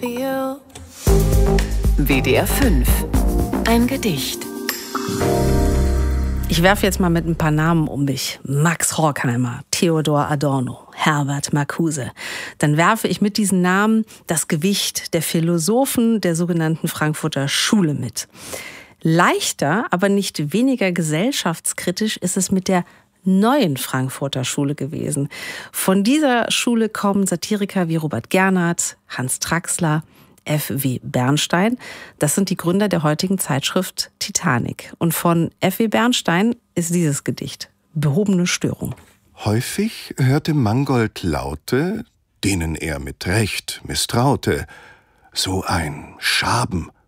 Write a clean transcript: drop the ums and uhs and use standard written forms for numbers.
WDR 5. Ein Gedicht. Ich werfe jetzt mal mit ein paar Namen um mich. Max Horkheimer, Theodor Adorno, Herbert Marcuse. Dann werfe ich mit diesen Namen das Gewicht der Philosophen der sogenannten Frankfurter Schule mit. Leichter, aber nicht weniger gesellschaftskritisch ist es mit der neuen Frankfurter Schule gewesen. Von dieser Schule kommen Satiriker wie Robert Gernhardt, Hans Traxler, F.W. Bernstein. Das sind die Gründer der heutigen Zeitschrift Titanic. Und von F.W. Bernstein ist dieses Gedicht Behobene Störung. Häufig hörte Mangold Laute, denen er mit Recht misstraute. So ein Schaben,